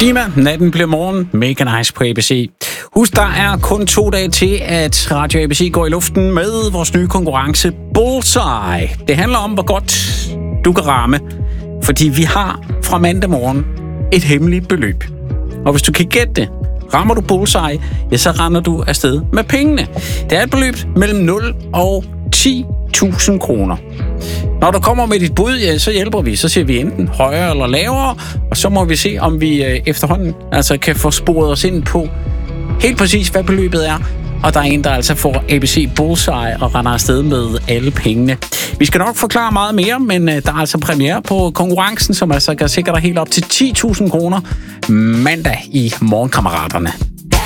Dima, natten bliver morgen. Mega nice på ABC. Husk, der er kun 2 dage til, at Radio ABC går i luften med vores nye konkurrence Bullseye. Det handler om, hvor godt du kan ramme. Fordi vi har fra mandag morgen et hemmeligt beløb. Og hvis du kan gætte det, rammer du Bullseye, ja, så render du afsted med pengene. Det er et beløb mellem 0 og 10.000 kroner. Når du kommer med dit bud, ja, så hjælper vi. Så siger vi enten højere eller lavere, og så må vi se, om vi efterhånden kan få sporet os ind på helt præcis, hvad beløbet er. Og der er en, der altså får ABC Bullseye og render afsted med alle pengene. Vi skal nok forklare meget mere, men der er altså premiere på konkurrencen, som altså kan sikre dig helt op til 10.000 kroner mandag i Morgenkammeraterne.